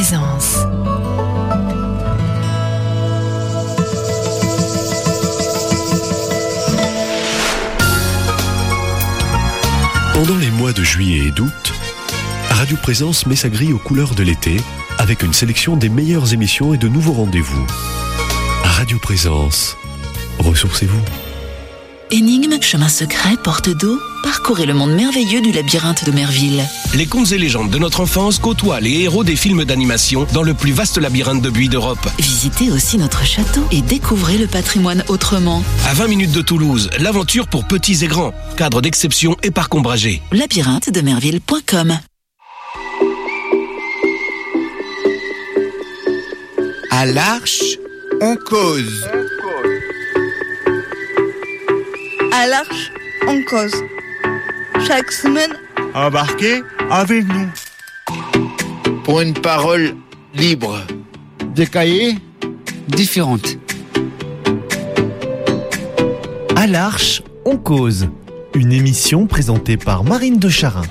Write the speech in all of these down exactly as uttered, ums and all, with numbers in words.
Présence. Pendant les mois de juillet et d'août, Radio Présence met sa grille aux couleurs de l'été avec une sélection des meilleures émissions et de nouveaux rendez-vous. Radio Présence, ressourcez-vous. Énigmes, chemins secrets, portes d'eau, parcourez le monde merveilleux du labyrinthe de Merville. Les contes et légendes de notre enfance côtoient les héros des films d'animation dans le plus vaste labyrinthe de buis d'Europe. Visitez aussi notre château et découvrez le patrimoine autrement. À vingt minutes de Toulouse, l'aventure pour petits et grands. Cadre d'exception et parc ombragé. labyrinthe de merville point com. À l'Arche, on cause. À l'Arche, on cause. Chaque semaine, embarquez avec nous. Pour une parole libre. Des cahiers différentes. À l'Arche, on cause. Une émission présentée par Marine de Charin.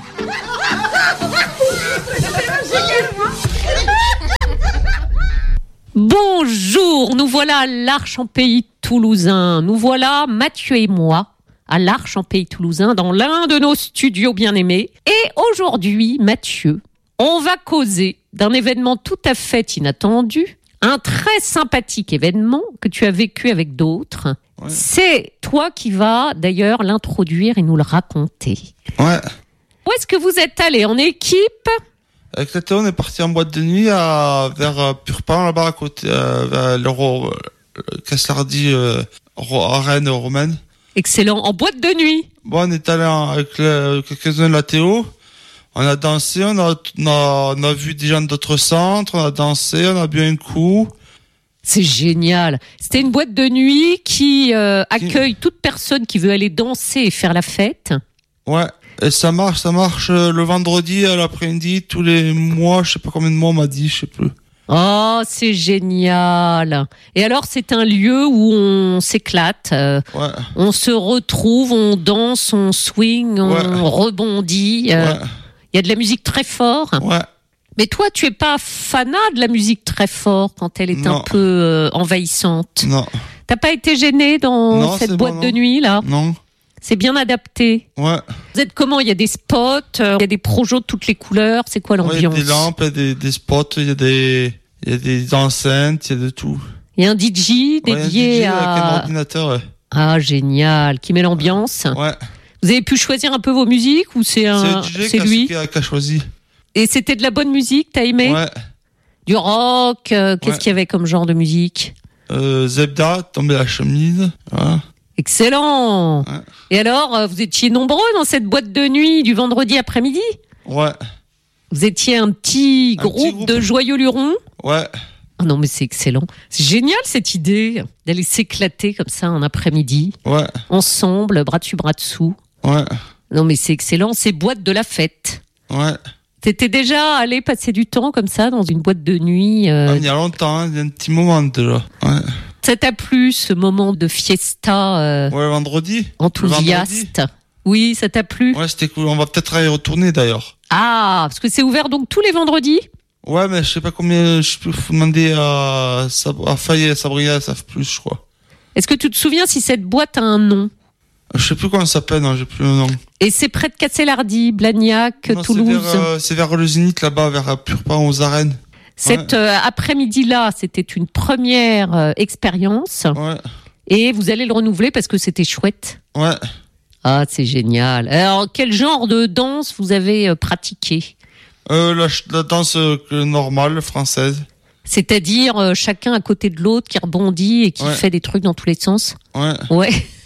Bonjour, nous voilà à l'Arche en pays toulousain. Nous voilà, Mathieu et moi, à l'Arche en pays toulousain, dans l'un de nos studios bien-aimés. Et aujourd'hui, Mathieu, on va causer d'un événement tout à fait inattendu, un très sympathique événement que tu as vécu avec d'autres. Ouais. C'est toi qui vas d'ailleurs l'introduire et nous le raconter. Ouais. Où est-ce que vous êtes allés en équipe ? Avec l'été, on est parti en boîte de nuit à, vers Purpan, là-bas à côté, euh, vers l'Euro, Caslardi, euh, à Rennes, Romaine. Excellent. En boîte de nuit. Bon, on est allé en, avec le, quelques-uns de la Théo. On a dansé, on a, on a, on a vu des gens d'autres centres, on a dansé, on a bu un coup. C'est génial. C'était une boîte de nuit qui euh, accueille toute personne qui veut aller danser et faire la fête. Ouais. Et ça marche, ça marche le vendredi à l'après-midi, tous les mois, je sais pas combien de mois on m'a dit, je sais plus. Oh, c'est génial. Et alors, c'est un lieu où on s'éclate, euh, ouais. On se retrouve, on danse, on swing, on ouais. rebondit. Il euh, ouais. y a de la musique très fort. Ouais. Mais toi, tu es pas fanat de la musique très fort quand elle est non. un peu euh, envahissante. Non. T'as pas été gêné dans non, cette boîte bon, de nuit, là ? Non. C'est bien adapté. Ouais. Vous êtes comment ? Il y a des spots, il y a des projets de toutes les couleurs. C'est quoi l'ambiance ? Ouais, il y a des lampes, il y a des, des spots, il y a des, il y a des enceintes, il y a de tout. Il y a un D J dédié ouais, un D J à... avec un ordinateur, ouais. Ah, génial. Qui met l'ambiance. Ouais. Vous avez pu choisir un peu vos musiques ou c'est un... C'est le D J c'est qui, lui a, qui a choisi. Et c'était de la bonne musique, t'as aimé ? Ouais. Du rock, euh, qu'est-ce ouais. qu'il y avait comme genre de musique ? euh, Zebda, Tomber la chemise, voilà. Excellent. Ouais. Et alors, euh, vous étiez nombreux dans cette boîte de nuit du vendredi après-midi ? Ouais. Vous étiez un petit, un groupe, petit groupe de joyeux lurons ? Ouais. Oh non, mais c'est excellent. C'est génial cette idée d'aller s'éclater comme ça en après-midi. Ouais. Ensemble, bras dessus, bras dessous. Ouais. Non, mais c'est excellent. C'est boîte de la fête. Ouais. T'étais déjà allé passer du temps comme ça dans une boîte de nuit euh... ah, il y a longtemps, hein, il y a un petit moment déjà. Ouais. Ça t'a plu ce moment de fiesta euh... Ouais, vendredi. Enthousiaste. Vendredi. Oui, ça t'a plu. Ouais, c'était cool. On va peut-être y retourner d'ailleurs. Ah, parce que c'est ouvert donc tous les vendredis. Ouais, mais je sais pas combien. Je peux vous demander à, à Faye et à Sabrina, elles savent plus, je crois. Est-ce que tu te souviens si cette boîte a un nom ? Je sais plus comment ça s'appelle, non, j'ai plus le nom. Et c'est près de Casselardi, Blagnac, non, Toulouse. C'est vers, euh, c'est vers le Zénith là-bas, vers Purpan aux arènes. Cette ouais. euh, après-midi-là, c'était une première euh, expérience. Ouais. Et vous allez le renouveler parce que c'était chouette. Ouais. Ah, c'est génial. Alors, quel genre de danse vous avez euh, pratiqué ? euh, la, la danse euh, normale, française. C'est-à-dire euh, chacun à côté de l'autre qui rebondit et qui ouais. fait des trucs dans tous les sens ? Ouais. Ouais.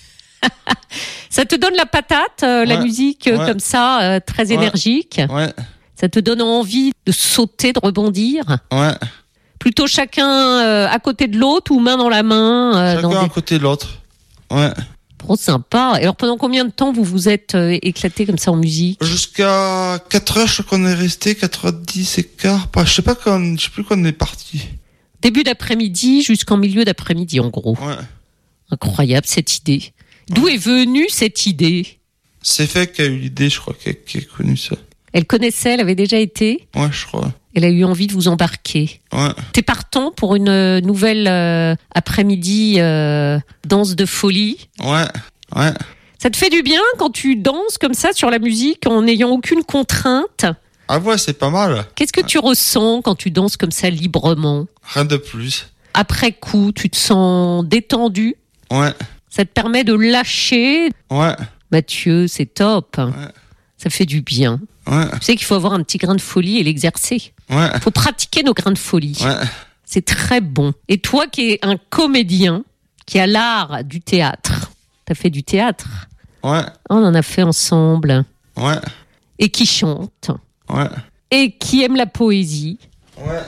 Ça te donne la patate, euh, ouais. la musique euh, ouais. comme ça, euh, très ouais. énergique. Ouais. Ça te donne envie de sauter, de rebondir. Ouais. Plutôt chacun euh, à côté de l'autre ou main dans la main. Euh, chacun dans des... à côté de l'autre. Ouais. Trop sympa. Et alors pendant combien de temps vous vous êtes euh, éclaté comme ça en musique ? Jusqu'à quatre heures, je crois qu'on est resté, quatre heures dix et quart. Je sais pas quand, je sais plus quand on est parti. Début d'après-midi jusqu'en milieu d'après-midi en gros. Ouais. Incroyable cette idée. D'où ouais. est venue cette idée ? C'est fait qui a eu l'idée, je crois, qui a, qui a connu ça. Elle connaissait, elle avait déjà été ? Ouais, je crois. Elle a eu envie de vous embarquer. Ouais. T'es partant pour une nouvelle euh, après-midi euh, danse de folie. Ouais, ouais. Ça te fait du bien quand tu danses comme ça sur la musique en n'ayant aucune contrainte? Ah ouais, c'est pas mal. Qu'est-ce que ouais. tu ressens quand tu danses comme ça librement? Rien de plus. Après coup, tu te sens détendu? Ouais. Ça te permet de lâcher? Ouais. Mathieu, c'est top. Ouais. Ça fait du bien. Ouais. Tu sais qu'il faut avoir un petit grain de folie et l'exercer. Ouais. Il faut pratiquer nos grains de folie. Ouais. C'est très bon. Et toi qui es un comédien, qui a l'art du théâtre, t'as fait du théâtre? Ouais. On en a fait ensemble. Ouais. Et qui chante. Ouais. Et qui aime la poésie. Ouais.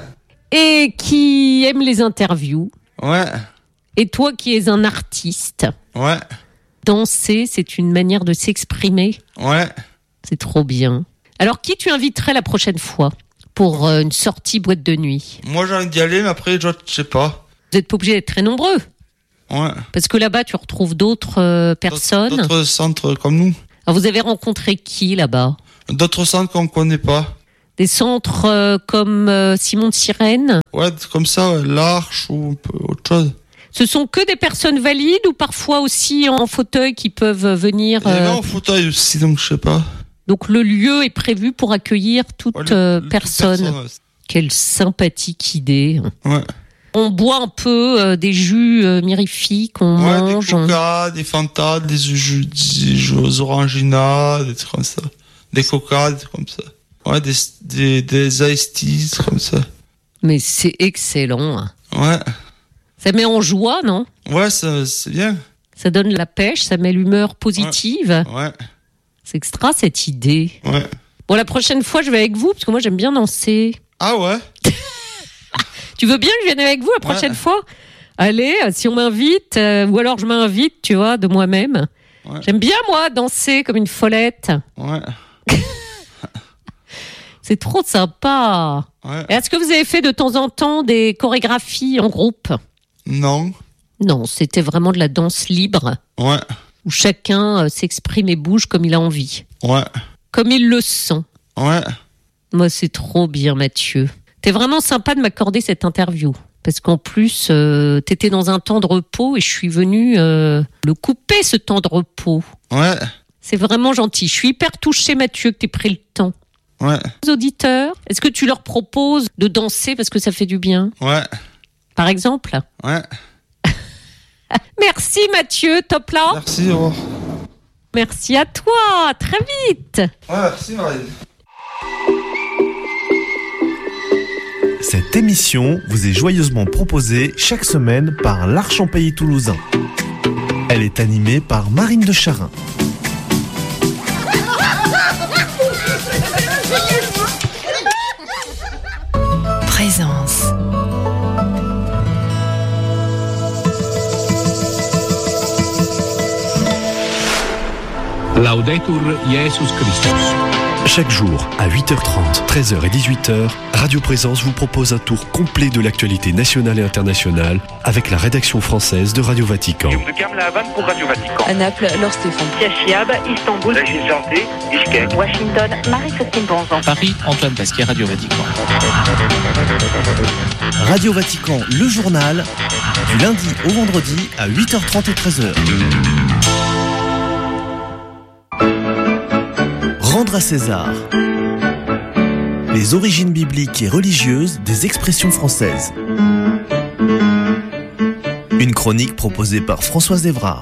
Et qui aime les interviews. Ouais. Et toi qui es un artiste. Ouais. Danser, c'est une manière de s'exprimer. Ouais. C'est trop bien. Alors, qui tu inviterais la prochaine fois pour euh, une sortie boîte de nuit? Moi, j'ai envie d'y aller, mais après, je sais pas. Vous n'êtes pas obligés d'être très nombreux. Ouais. Parce que là-bas, tu retrouves d'autres euh, personnes. D'autres, d'autres centres comme nous. Alors, vous avez rencontré qui là-bas? D'autres centres qu'on connaît pas. Des centres euh, comme euh, Simon de Sirène? Ouais, comme ça, ouais, l'Arche ou un peu autre chose. Ce sont que des personnes valides ou parfois aussi en fauteuil qui peuvent venir Il y avait euh... en fauteuil aussi, donc je sais pas. Donc le lieu est prévu pour accueillir toute ouais, le, euh, le, personne. personne ouais. Quelle sympathique idée. Ouais. On boit un peu euh, des jus euh, mirifiques, on ouais, mange. Des coca, des Fanta, des jus, des jus aux oranginas, des trucs comme ça. Des coca, des trucs comme ça. Ouais, des, des, des iced teas, comme ça. Mais c'est excellent. Ouais. Ça met en joie, non? Ouais, ça, c'est bien. Ça donne la pêche, ça met l'humeur positive. Ouais. ouais. C'est extra cette idée. Ouais. Bon, la prochaine fois, je vais avec vous, parce que moi, j'aime bien danser. Ah ouais? Tu veux bien que je vienne avec vous la prochaine ouais. fois? Allez, si on m'invite, euh, ou alors je m'invite, tu vois, de moi-même. Ouais. J'aime bien, moi, danser comme une follette. Ouais. C'est trop sympa. Ouais. Est-ce que vous avez fait de temps en temps des chorégraphies en groupe? Non. Non, c'était vraiment de la danse libre. Ouais. Où chacun euh, s'exprime et bouge comme il a envie. Ouais. Comme il le sent. Ouais. Moi, c'est trop bien, Mathieu. T'es vraiment sympa de m'accorder cette interview. Parce qu'en plus, euh, t'étais dans un temps de repos et je suis venue euh, le couper, ce temps de repos. Ouais. C'est vraiment gentil. Je suis hyper touchée, Mathieu, que t'aies pris le temps. Ouais. Les auditeurs, est-ce que tu leur proposes de danser parce que ça fait du bien? Ouais. Par exemple? Ouais. Merci, Mathieu. Top là. Merci, au revoir. Merci à toi. À très vite. Ouais, merci, Marie. Cette émission vous est joyeusement proposée chaque semaine par l'Arche en Pays Toulousain. Elle est animée par Marine de Charin. Présence. Laudetur Jesus Christus. Chaque jour, à huit heures trente, treize heures et dix-huit heures, Radio Présence vous propose un tour complet de l'actualité nationale et internationale avec la rédaction française de Radio Vatican. Pour Radio Vatican. À Naples, Laure Stéphane. Chiab, Istanbul, Régine Santé, Bishkek, Washington, Marie-Christine Bonzan. Paris, Antoine Pasquier, Radio Vatican. Radio Vatican, le journal, du lundi au vendredi à huit heures trente et treize heures. Rendre à César. Les origines bibliques et religieuses des expressions françaises. Une chronique proposée par Françoise Évrard.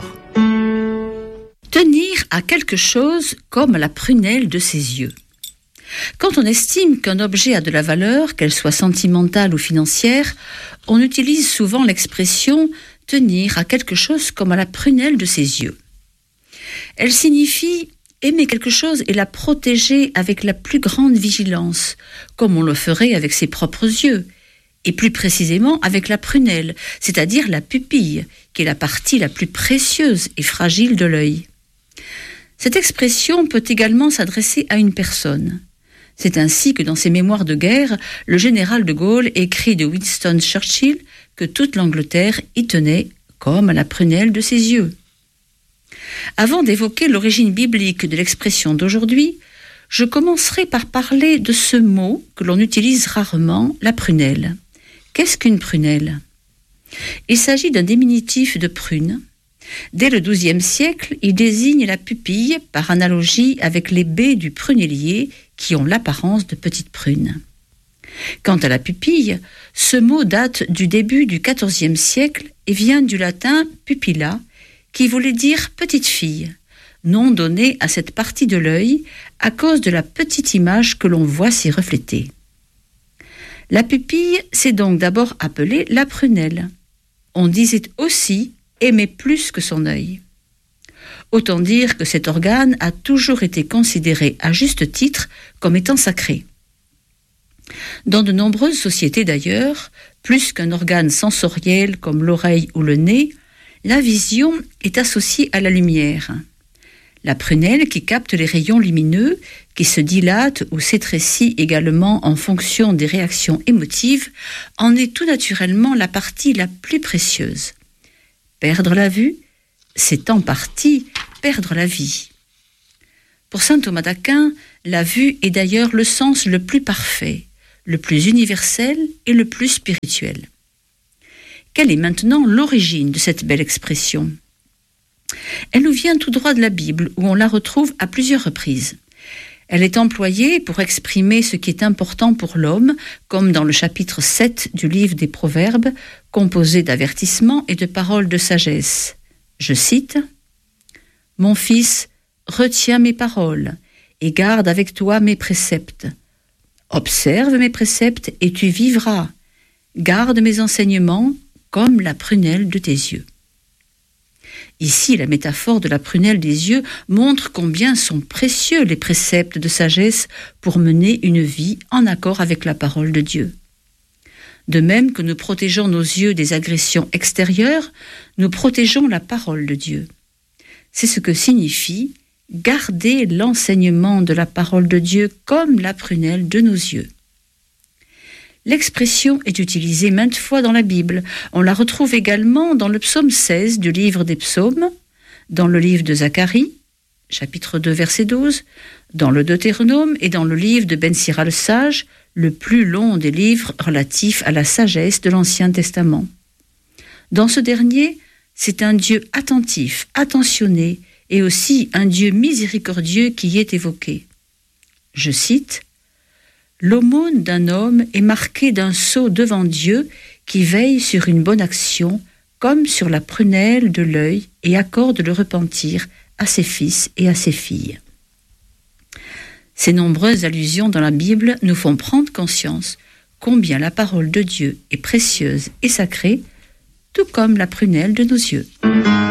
Tenir à quelque chose comme la prunelle de ses yeux. Quand on estime qu'un objet a de la valeur, qu'elle soit sentimentale ou financière, on utilise souvent l'expression « tenir à quelque chose comme à la prunelle de ses yeux ». Elle signifie aimer quelque chose et la protéger avec la plus grande vigilance, comme on le ferait avec ses propres yeux, et plus précisément avec la prunelle, c'est-à-dire la pupille, qui est la partie la plus précieuse et fragile de l'œil. Cette expression peut également s'adresser à une personne. C'est ainsi que dans ses mémoires de guerre, le général de Gaulle écrit de Winston Churchill que toute l'Angleterre y tenait comme à la prunelle de ses yeux. Avant d'évoquer l'origine biblique de l'expression d'aujourd'hui, Je commencerai par parler de ce mot que l'on utilise rarement, la prunelle. Qu'est-ce qu'une prunelle ? Il s'agit d'un diminutif de prune. Dès le douzième siècle, il désigne la pupille par analogie avec les baies du prunellier qui ont l'apparence de petites prunes. Quant à la pupille, ce mot date du début du quatorzième siècle et vient du latin pupilla, qui voulait dire petite fille, nom donné à cette partie de l'œil à cause de la petite image que l'on voit s'y refléter. La pupille s'est donc d'abord appelée la prunelle. On disait aussi aimer plus que son œil. Autant dire que cet organe a toujours été considéré à juste titre comme étant sacré. Dans de nombreuses sociétés d'ailleurs, plus qu'un organe sensoriel comme l'oreille ou le nez, la vision est associée à la lumière. La prunelle qui capte les rayons lumineux, qui se dilate ou s'étrécit également en fonction des réactions émotives, en est tout naturellement la partie la plus précieuse. Perdre la vue, c'est en partie perdre la vie. Pour saint Thomas d'Aquin, la vue est d'ailleurs le sens le plus parfait, le plus universel et le plus spirituel. Quelle est maintenant l'origine de cette belle expression ? Elle nous vient tout droit de la Bible, où on la retrouve à plusieurs reprises. Elle est employée pour exprimer ce qui est important pour l'homme, comme dans le chapitre sept du livre des Proverbes, composé d'avertissements et de paroles de sagesse. Je cite « Mon fils, retiens mes paroles et garde avec toi mes préceptes. Observe mes préceptes et tu vivras. Garde mes enseignements comme la prunelle de tes yeux. » Ici, la métaphore de la prunelle des yeux montre combien sont précieux les préceptes de sagesse pour mener une vie en accord avec la parole de Dieu. De même que nous protégeons nos yeux des agressions extérieures, nous protégeons la parole de Dieu. C'est ce que signifie garder l'enseignement de la parole de Dieu comme la prunelle de nos yeux. L'expression est utilisée maintes fois dans la Bible. On la retrouve également dans le psaume seize du livre des psaumes, dans le livre de Zacharie, chapitre deux, verset douze, dans le Deutéronome et dans le livre de Ben Sira le Sage, le plus long des livres relatifs à la sagesse de l'Ancien Testament. Dans ce dernier, c'est un Dieu attentif, attentionné, et aussi un Dieu miséricordieux qui y est évoqué. Je cite « L'aumône d'un homme est marquée d'un sceau devant Dieu qui veille sur une bonne action comme sur la prunelle de l'œil et accorde le repentir à ses fils et à ses filles. » Ces nombreuses allusions dans la Bible nous font prendre conscience combien la parole de Dieu est précieuse et sacrée, tout comme la prunelle de nos yeux.